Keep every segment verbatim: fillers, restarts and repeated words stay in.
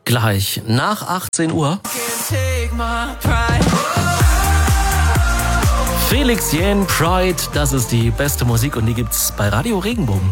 Gleich nach achtzehn Uhr. Felix Jähn, Pride, das ist die beste Musik und die gibt's bei Radio Regenbogen.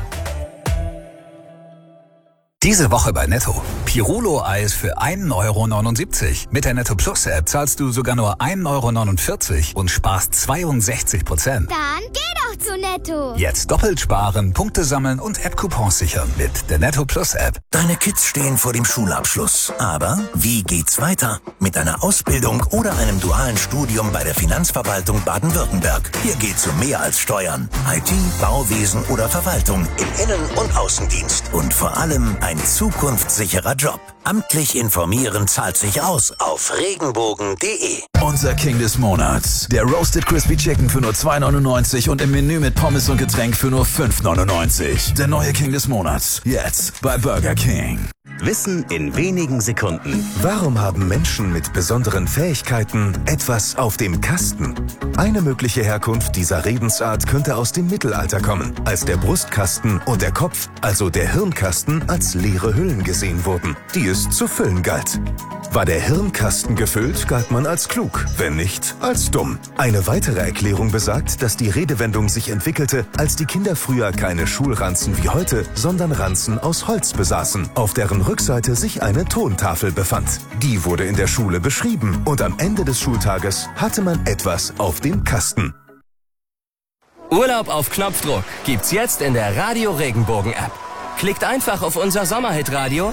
Diese Woche bei Netto. Pirulo-Eis für ein Euro neunundsiebzig. Mit der Netto Plus App zahlst du sogar nur ein Euro neunundvierzig und sparst zweiundsechzig Prozent. Dann geh doch zu Netto. Jetzt doppelt sparen, Punkte sammeln und App-Coupons sichern mit der Netto Plus App. Deine Kids stehen vor dem Schulabschluss. Aber wie geht's weiter? Mit einer Ausbildung oder einem dualen Studium bei der Finanzverwaltung Baden-Württemberg. Hier geht's um mehr als Steuern. I T, Bauwesen oder Verwaltung im Innen- und Außendienst. Und vor allem ein zukunftssicherer Job. Amtlich informieren zahlt sich aus auf regenbogen punkt de. Unser King des Monats. Der Roasted Crispy Chicken für nur zwei neunundneunzig und im Menü mit Pommes und Getränk für nur fünf neunundneunzig. Der neue King des Monats. Jetzt bei Burger King. Wissen in wenigen Sekunden. Warum haben Menschen mit besonderen Fähigkeiten etwas auf dem Kasten? Eine mögliche Herkunft dieser Redensart könnte aus dem Mittelalter kommen, als der Brustkasten und der Kopf, also der Hirnkasten, als leere Hüllen gesehen wurden, die es zu füllen galt. War der Hirnkasten gefüllt, galt man als klug, wenn nicht, als dumm. Eine weitere Erklärung besagt, dass die Redewendung sich entwickelte, als die Kinder früher keine Schulranzen wie heute, sondern Ranzen aus Holz besaßen, auf deren Rückseite sich eine Tontafel befand. Die wurde in der Schule beschrieben und am Ende des Schultages hatte man etwas auf dem Kasten. Urlaub auf Knopfdruck gibt's jetzt in der Radio Regenbogen App. Klickt einfach auf unser Sommerhit-Radio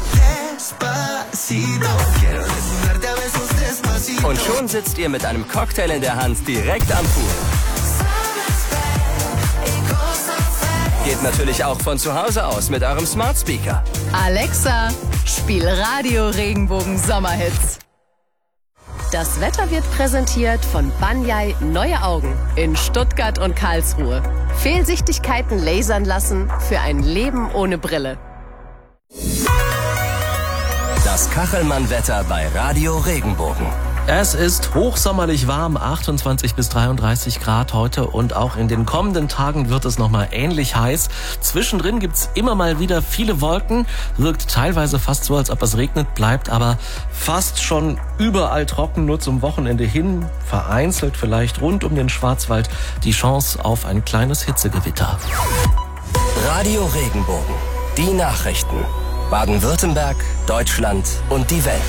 und schon sitzt ihr mit einem Cocktail in der Hand direkt am Pool. Geht natürlich auch von zu Hause aus mit eurem Smart Speaker. Alexa, spiel Radio Regenbogen Sommerhits. Das Wetter wird präsentiert von Banyai Neue Augen in Stuttgart und Karlsruhe. Fehlsichtigkeiten lasern lassen für ein Leben ohne Brille. Das Kachelmann-Wetter bei Radio Regenbogen. Es ist hochsommerlich warm, achtundzwanzig bis dreiunddreißig Grad heute und auch in den kommenden Tagen wird es nochmal ähnlich heiß. Zwischendrin gibt's immer mal wieder viele Wolken, wirkt teilweise fast so, als ob es regnet, bleibt aber fast schon überall trocken, nur zum Wochenende hin, vereinzelt vielleicht rund um den Schwarzwald die Chance auf ein kleines Hitzegewitter. Radio Regenbogen, die Nachrichten. Baden-Württemberg, Deutschland und die Welt.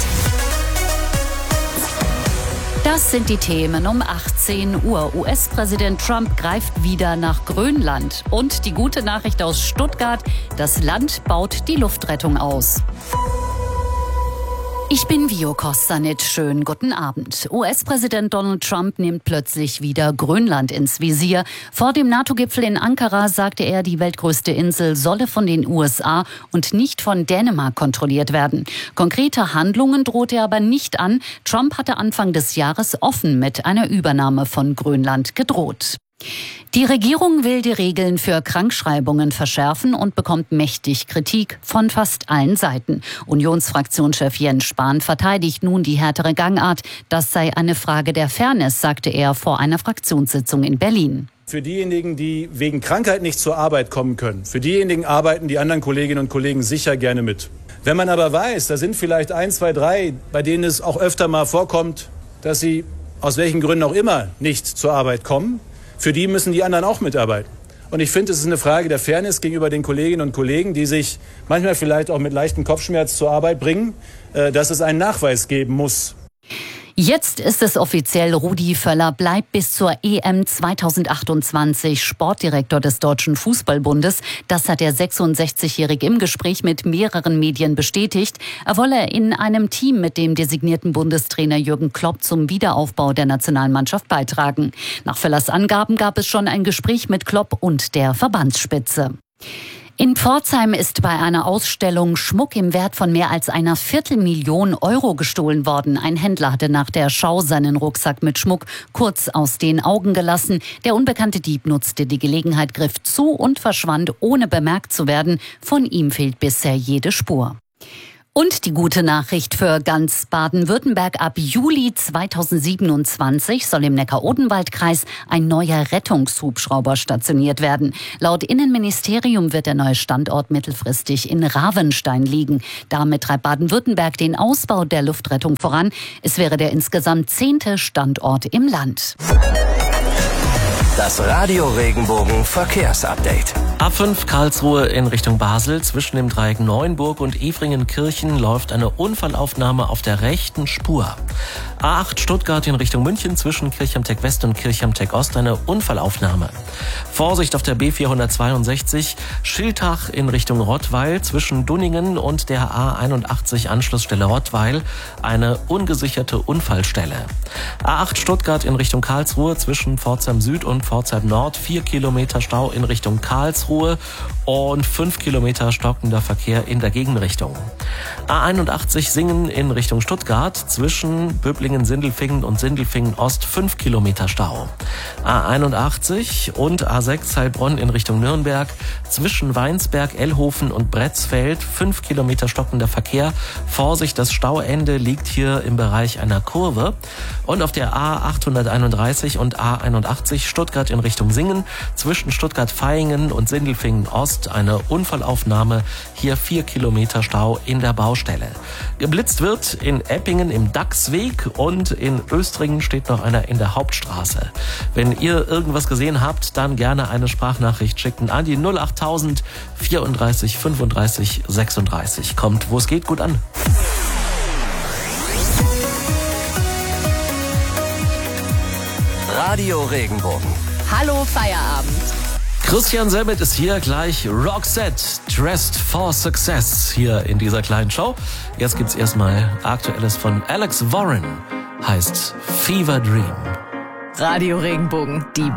Das sind die Themen um achtzehn Uhr. U S-Präsident Trump greift wieder nach Grönland. Und die gute Nachricht aus Stuttgart, das Land baut die Luftrettung aus. Ich bin Vio Kostanic. Schönen guten Abend. U S-Präsident Donald Trump nimmt plötzlich wieder Grönland ins Visier. Vor dem NATO-Gipfel in Ankara sagte er, die weltgrößte Insel solle von den U S A und nicht von Dänemark kontrolliert werden. Konkrete Handlungen drohte er aber nicht an. Trump hatte Anfang des Jahres offen mit einer Übernahme von Grönland gedroht. Die Regierung will die Regeln für Krankschreibungen verschärfen und bekommt mächtig Kritik von fast allen Seiten. Unionsfraktionschef Jens Spahn verteidigt nun die härtere Gangart. Das sei eine Frage der Fairness, sagte er vor einer Fraktionssitzung in Berlin. Für diejenigen, die wegen Krankheit nicht zur Arbeit kommen können, für diejenigen arbeiten die anderen Kolleginnen und Kollegen sicher gerne mit. Wenn man aber weiß, da sind vielleicht ein, zwei, drei, bei denen es auch öfter mal vorkommt, dass sie aus welchen Gründen auch immer nicht zur Arbeit kommen, für die müssen die anderen auch mitarbeiten. Und ich finde, es ist eine Frage der Fairness gegenüber den Kolleginnen und Kollegen, die sich manchmal vielleicht auch mit leichtem Kopfschmerz zur Arbeit bringen, dass es einen Nachweis geben muss. Jetzt ist es offiziell, Rudi Völler bleibt bis zur E M zweitausendachtundzwanzig Sportdirektor des Deutschen Fußballbundes. Das hat der sechsundsechzigjährige im Gespräch mit mehreren Medien bestätigt. Er wolle in einem Team mit dem designierten Bundestrainer Jürgen Klopp zum Wiederaufbau der Nationalmannschaft beitragen. Nach Völlers Angaben gab es schon ein Gespräch mit Klopp und der Verbandsspitze. In Pforzheim ist bei einer Ausstellung Schmuck im Wert von mehr als einer Viertelmillion Euro gestohlen worden. Ein Händler hatte nach der Schau seinen Rucksack mit Schmuck kurz aus den Augen gelassen. Der unbekannte Dieb nutzte die Gelegenheit, griff zu und verschwand, ohne bemerkt zu werden. Von ihm fehlt bisher jede Spur. Und die gute Nachricht für ganz Baden-Württemberg: Ab Juli zweitausendsiebenundzwanzig soll im Neckar-Odenwald-Kreis ein neuer Rettungshubschrauber stationiert werden. Laut Innenministerium wird der neue Standort mittelfristig in Ravenstein liegen. Damit treibt Baden-Württemberg den Ausbau der Luftrettung voran. Es wäre der insgesamt zehnte Standort im Land. Das Radio Regenbogen Verkehrsupdate. A fünf Karlsruhe in Richtung Basel. Zwischen dem Dreieck Neuenburg und Efringenkirchen läuft eine Unfallaufnahme auf der rechten Spur. A acht Stuttgart in Richtung München. Zwischen Kirchheim-Tech West und Kirchheim-Tech Ost eine Unfallaufnahme. Vorsicht auf der B vierhundertzweiundsechzig Schiltach in Richtung Rottweil. Zwischen Dunningen und der A einundachtzig Anschlussstelle Rottweil eine ungesicherte Unfallstelle. A acht Stuttgart in Richtung Karlsruhe. Zwischen Pforzheim Süd und Pforzheim Nord vier Kilometer Stau in Richtung Karlsruhe und fünf Kilometer stockender Verkehr in der Gegenrichtung. A einundachtzig Singen in Richtung Stuttgart. Zwischen Böblingen-Sindelfingen und Sindelfingen-Ost fünf Kilometer Stau. A einundachtzig und A sechs Heilbronn in Richtung Nürnberg. Zwischen Weinsberg, Ellhofen und Bretzfeld fünf Kilometer stockender Verkehr. Vorsicht, das Stauende liegt hier im Bereich einer Kurve. Und auf der A achthunderteinunddreißig und A einundachtzig Stuttgart in Richtung Singen. Zwischen Stuttgart-Vaihingen und Sindelfingen-Ost eine Unfallaufnahme. Hier vier Kilometer Stau in der Baustelle. Geblitzt wird in Eppingen im Dachsweg und in Östringen steht noch einer in der Hauptstraße. Wenn ihr irgendwas gesehen habt, dann gerne eine Sprachnachricht schicken an die null achttausend vierunddreißig fünfunddreißig sechsunddreißig. Kommt, wo es geht, gut an. Radio Regenbogen. Hallo Feierabend. Christian Selmet ist hier, gleich Roxette, Dressed for Success hier in dieser kleinen Show. Jetzt gibt's erstmal Aktuelles von Alex Warren, heißt Fever Dream. Radio Regenbogen, die